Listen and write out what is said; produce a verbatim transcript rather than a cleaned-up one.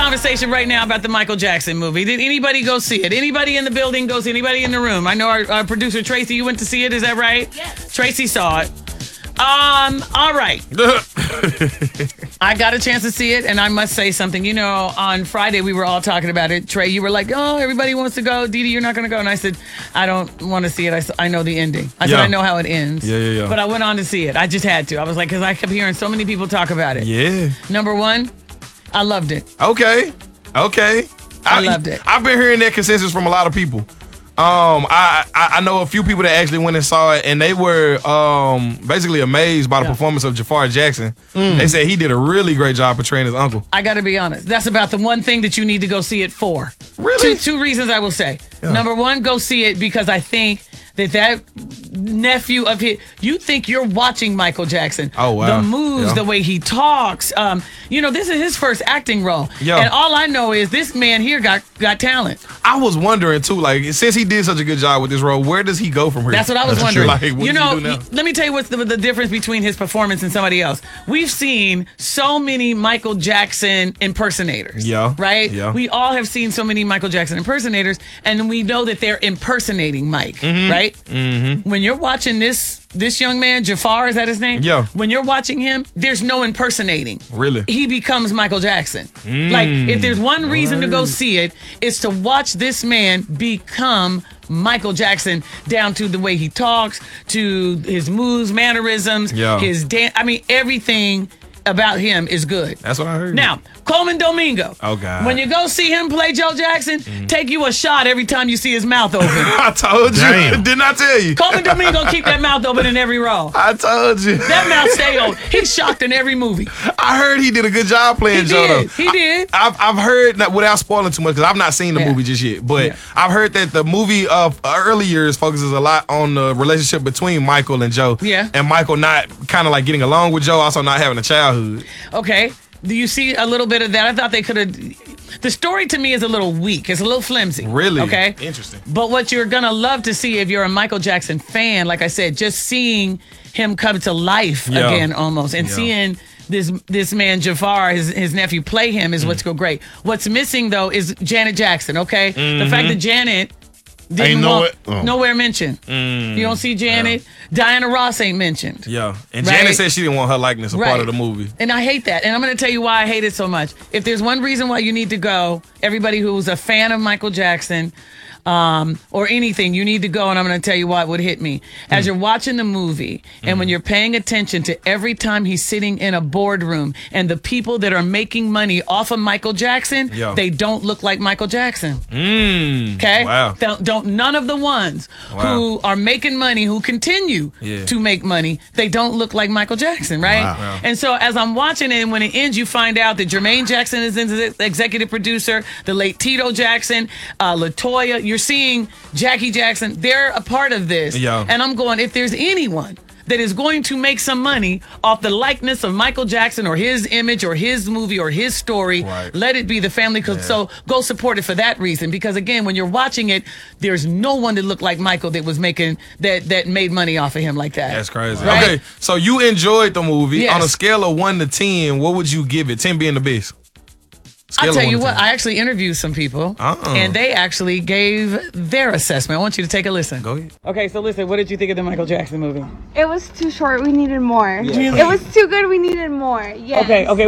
conversation right now about the Michael Jackson movie. Did anybody go see it? Anybody in the building go see it? Anybody in the room? I know our, our producer Tracy, you went to see it. Is that right? Yes. Tracy saw it. Um. All right. I got a chance to see it, and I must say something. You know, on Friday we were all talking about it. Trey, you were like, "Oh, everybody wants to go. Dee Dee, you're not going to go." And I said, "I don't want to see it. I, s- I know the ending. I said Yeah. I know how it ends. Yeah, yeah, yeah. But I went on to see it. I just had to. I was like, because I kept hearing so many people talk about it. Yeah. Number one, I loved it. Okay. Okay. I loved it. I've been hearing that consensus from a lot of people. Um, I, I I know a few people that actually went and saw it, and they were um basically amazed by the Yeah. performance of Jafar Jackson. They said he did a really great job portraying his uncle. I got to be honest. That's about the one thing that you need to go see it for. Really? Two, two reasons I will say. Yeah. Number one, go see it because I think that that nephew of his, you think you're watching Michael Jackson. Oh, wow. The moves, Yeah. the way he talks. Um, you know, this is his first acting role. Yeah. And all I know is this man here got, got talent. I was wondering too, like since he did such a good job with this role, where does he go from here? That's what I was That's wondering. true. Like, what you does know, he do now? y- let me tell you what's the, the difference between his performance and somebody else. We've seen so many Michael Jackson impersonators. Yeah, Right? yeah. We all have seen so many Michael Jackson impersonators, and we know that they're impersonating Mike. Mm-hmm. Right? Mm-hmm. When you're watching this this young man, Jafar, is that his name? Yeah. When you're watching him, there's no impersonating. Really? He becomes Michael Jackson. Like, if there's one reason to go see it, it's to watch this man become Michael Jackson, down to the way he talks, to his moves, mannerisms, Yeah. his dance. I mean, everything about him is good. That's what I heard. Now, Coleman Domingo. Oh, God. When you go see him play Joe Jackson, take you a shot every time you see his mouth open. I told you. Damn. Didn't I tell you? Coleman Domingo keep that mouth open in every role. I told you. That mouth stay open. He's shocked in every movie. I heard he did a good job playing He Joe. did. Though. He did. I, I've I've heard that without spoiling too much because I've not seen the Yeah. movie just yet. But Yeah. I've heard that the movie of early years focuses a lot on the relationship between Michael and Joe. Yeah. And Michael not kind of like getting along with Joe, also not having a childhood. Okay. Do you see a little bit of that? I thought they could have. The story to me is a little weak. It's a little flimsy. Really? Okay. Interesting. But what you're going to love to see if you're a Michael Jackson fan, like I said, just seeing him come to life Yeah. again almost and Yeah. seeing this this man Jafar, his, his nephew, play him is what's go great. What's missing, though, is Janet Jackson, okay? The fact that Janet didn't Ain't no want, it- oh. nowhere mentioned. You don't see Janet. Diana Ross ain't mentioned. Yeah. And Right. Janet said she didn't want her likeness a part of the movie. And I hate that. And I'm going to tell you why I hate it so much. If there's one reason why you need to go, everybody who's a fan of Michael Jackson um, or anything, you need to go. And I'm going to tell you why it would hit me. As you're watching the movie and when you're paying attention to every time he's sitting in a boardroom and the people that are making money off of Michael Jackson, Yeah. they don't look like Michael Jackson. Mm. Okay? Wow. Don't, don't none of the ones Wow. who are making money, who continue Yeah. to make money, they don't look like Michael Jackson, right? Wow. Wow. And so as I'm watching it, and when it ends, you find out that Jermaine Jackson is the executive producer, the late Tito Jackson, uh, LaToya. You're seeing Jackie Jackson. They're a part of this. Yeah. And I'm going, if there's anyone that is going to make some money off the likeness of Michael Jackson or his image or his movie or his story, Right. let it be the family. 'Cause- So go support it for that reason. Because again, when you're watching it, there's no one that looked like Michael that was making that that made money off of him like that. That's crazy. Right? Okay, so you enjoyed the movie. Yes. On a scale of one to ten, what would you give it? ten being the best. Scale I'll of tell one you to what, ten. I actually interviewed some people, Uh-uh. and they actually gave their assessment. I want you to take a listen. Go ahead. Okay, so listen, what did you think of the Michael Jackson movie? It was too short. We needed more. Really? It was too good. We needed more. Yes. Okay, okay.